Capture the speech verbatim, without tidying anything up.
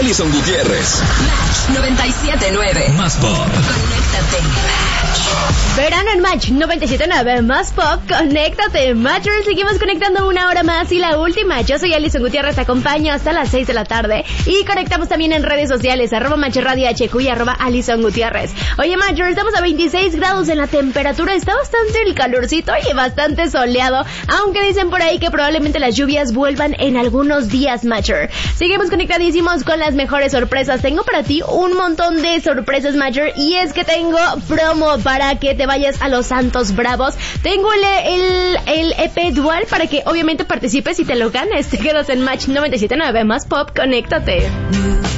Alison Gutiérrez. Match noventa y siete nueve. Más pop. Conéctate. Verano en Match noventa y siete nueve, más pop, conéctate. Matchers, seguimos conectando una hora más y la última. Yo soy Alison Gutiérrez, te acompaño hasta las seis de la tarde y conectamos también en redes sociales, arroba Match Radio H Q y arroba Alison Gutiérrez. Oye, Matchers, estamos a veintiséis grados en la temperatura, está bastante el calorcito y bastante soleado, aunque dicen por ahí que probablemente las lluvias vuelvan en algunos días, Matcher. Seguimos conectadísimos con las mejores sorpresas. Tengo para ti un montón de sorpresas, Matcher, y es que tengo promo para que te vayas a los Santos Bravos. Tengo el, el, el E P dual para que obviamente participes y te lo ganes. Te quedas en Match noventa y siete nueve, más pop, conéctate.